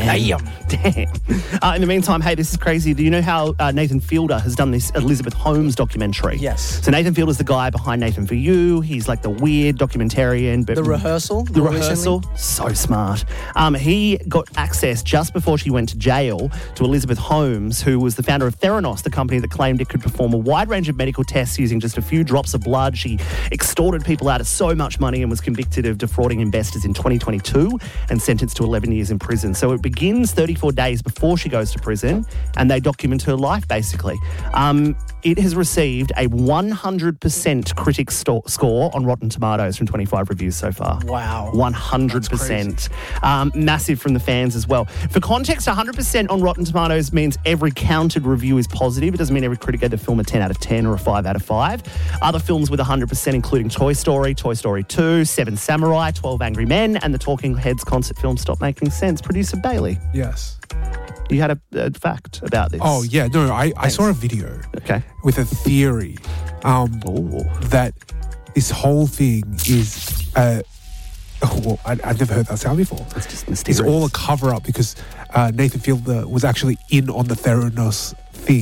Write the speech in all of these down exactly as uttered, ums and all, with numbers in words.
Damn. Damn. Uh, in the meantime, hey, this is crazy. Do you know how uh, Nathan Fielder has done this Elizabeth Holmes documentary? Yes. So Nathan Fielder's the guy behind Nathan For You. He's like the weird documentarian. But The Rehearsal? The more Rehearsal. recently. So smart. Um, he got access just before she went to jail to Elizabeth Holmes, who was the founder of Theranos, the company that claimed it could perform a wide range of medical tests using just a few drops of blood. She extorted people out of so much money and was convicted of defrauding investors in twenty twenty-two and sentenced to eleven years in prison. So it begins thirty-four days before she goes to prison, and they document her life, basically. Um, it has received a one hundred percent critic sto- score on Rotten Tomatoes from twenty-five reviews so far. Wow. one hundred percent. Um, massive from the fans as well. For context, one hundred percent on Rotten Tomatoes means every counted review is positive. It doesn't mean every critic gave the film a ten out of ten or a five out of five. Other films with one hundred percent including Toy Story, Toy Story two, Seven Samurai, twelve Angry Men, and the Talking Heads concert film Stop Making Sense. Producer Bailey, Yes. you had a, a fact about this. Oh, yeah. No, I, I saw a video Okay. with a theory um, Ooh. that this whole thing is... Uh, oh, well, I, I've never heard that sound before. It's just It's mysterious. all a cover-up because uh, Nathan Fielder was actually in on the Theranos thing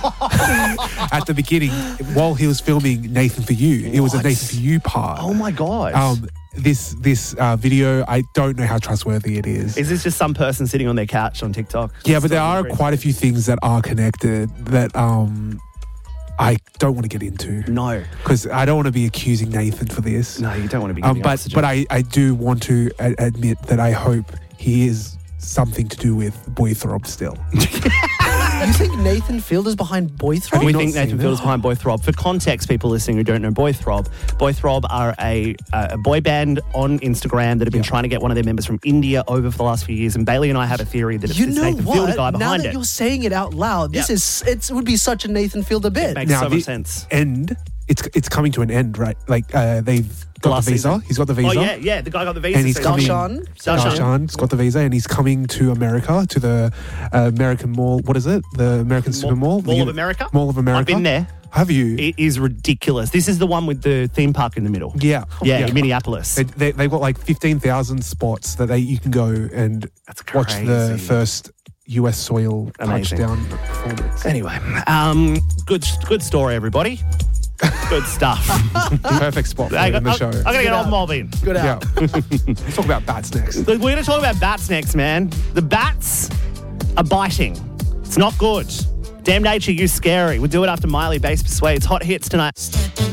at the beginning while he was filming Nathan For You. It was a What? Nathan For You part. Oh my God. Um, this this uh, video, I don't know how trustworthy it is. Is this just some person sitting on their couch on TikTok? yeah, but there Just are talking quite a few things that are connected that um, I don't want to get into No. because I don't want to be accusing Nathan for this. No, you don't want to be Um, giving but oxygen. but I, I do want to a- admit that I hope he is something to do with Boythrob still. You think Nathan Fielder's behind Boythrob? Have We you think not Nathan seen Fielder's it? behind Boythrob. For context, people listening who don't know Boythrob, Boythrob are a, uh, a boy band on Instagram that have been Yeah. trying to get one of their members from India over for the last few years. And Bailey and I have a theory that it's You this know Nathan Fielder what? guy Now behind that it. you're saying it out loud, this Yeah. is it's, it would be such a Nathan Fielder bit. Makes Now, so the much sense. end, it's it's coming to an end, right? Like uh, they've got Last the visa. season. He's got the visa. Oh, yeah, yeah. The guy got the visa. And he's so- coming. Darshan? Darshan. Darshan's got the visa, and he's coming to America to the uh, American Mall. What is it? The American Super Mall. Mall The- of America? Mall of America. I've been there. Have you? It is ridiculous. This is the one with the theme park in the middle. yeah. Yeah, in Minneapolis. They, they, they've got like fifteen thousand spots that they you can go and That's watch the crazy. first U S soil Amazing. touchdown performance. Anyway, um, good good story, everybody. Good stuff. Perfect spot for I it in the I'm, show. I'm going to get on mobbing. Good yeah. out. Let's talk about bats next. We're going to talk about bats next, man. The bats are biting. It's not good. Damn nature, you scary. We'll do it after Miley Bass Persuades. Hot hits tonight.